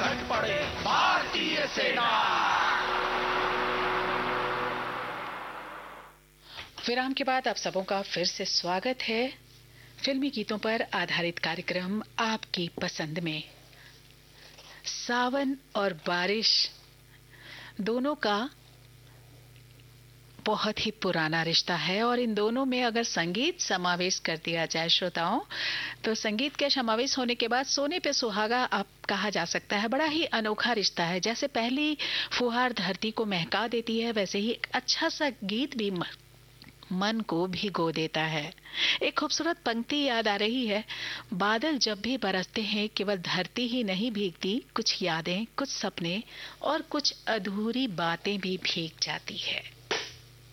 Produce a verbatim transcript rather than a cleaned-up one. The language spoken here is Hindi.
संकट पड़े भारतीय सेना। विराम के बाद आप सबों का फिर से स्वागत है फिल्मी गीतों पर आधारित कार्यक्रम आपकी पसंद में। सावन और बारिश दोनों का बहुत ही पुराना रिश्ता है और इन दोनों में अगर संगीत समावेश कर दिया जाए श्रोताओं, तो संगीत के समावेश होने के बाद सोने पे सुहागा आप कहा जा सकता है। बड़ा ही अनोखा रिश्ता है। जैसे पहली फुहार धरती को महका देती है, वैसे ही एक अच्छा सा गीत भी मन को भिगो देता है। एक खूबसूरत पंक्ति याद आ रही है, बादल जब भी बरसते हैं केवल धरती ही नहीं भीगती, कुछ यादें, कुछ सपने और कुछ अधूरी बातें भी भीग जाती है।